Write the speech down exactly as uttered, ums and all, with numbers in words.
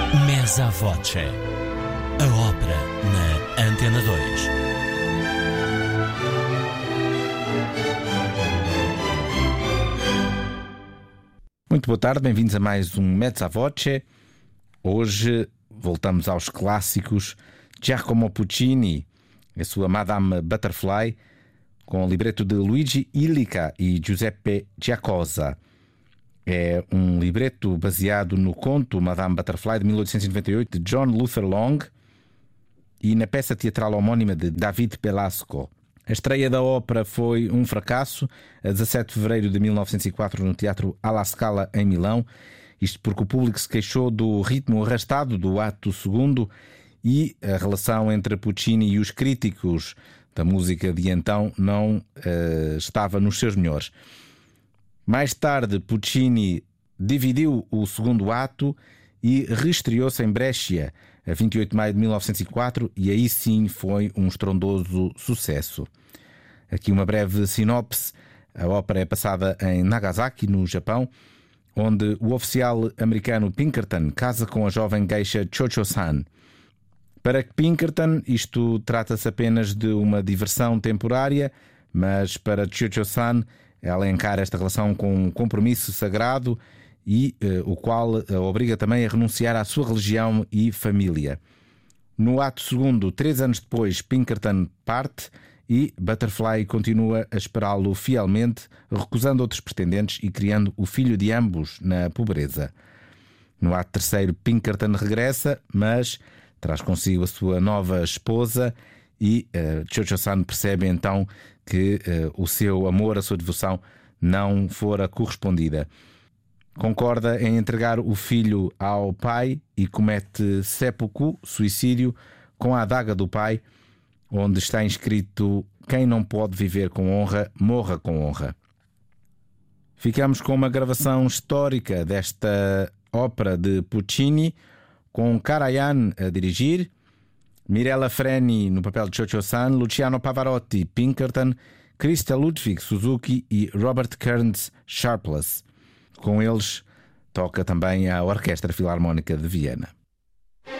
Mezza Voce, a ópera na Antena dois. Muito boa tarde, bem-vindos a mais um Mezza Voce. Hoje voltamos aos clássicos. Giacomo Puccini, a sua Madame Butterfly, com o libreto de Luigi Illica e Giuseppe Giacosa. É um libreto baseado no conto Madame Butterfly de mil oitocentos e noventa e oito de John Luther Long e na peça teatral homónima de David Belasco. A estreia da ópera foi um fracasso a dezassete de fevereiro de mil novecentos e quatro no Teatro alla Scala em Milão. Isto porque o público se queixou do ritmo arrastado do ato segundo e a relação entre Puccini e os críticos da música de então não uh, estava nos seus melhores. Mais tarde, Puccini dividiu o segundo ato e reestreou-se em Brescia, a vinte e oito de maio de mil novecentos e quatro, e aí sim foi um estrondoso sucesso. Aqui uma breve sinopse. A ópera é passada em Nagasaki, no Japão, onde o oficial americano Pinkerton casa com a jovem geisha Cho-Cho-san. Para Pinkerton, isto trata-se apenas de uma diversão temporária, mas para Cho-Cho-san, ela encara esta relação com um compromisso sagrado e uh, o qual a obriga também a renunciar à sua religião e família. No ato segundo, três anos depois, Pinkerton parte e Butterfly continua a esperá-lo fielmente, recusando outros pretendentes e criando o filho de ambos na pobreza. No ato terceiro, Pinkerton regressa, mas traz consigo a sua nova esposa e uh, Cho-Cho-san percebe então que uh, o seu amor, a sua devoção não fora correspondida. Concorda em entregar o filho ao pai e comete seppuku, suicídio, com a adaga do pai, onde está inscrito: quem não pode viver com honra, morra com honra. Ficamos com uma gravação histórica desta ópera de Puccini, com Karajan a dirigir, Mirella Freni no papel de Cho-Cho-san, Luciano Pavarotti, Pinkerton, Christa Ludwig Suzuki e Robert Kearns Sharpless. Com eles toca também a Orquestra Filarmónica de Viena.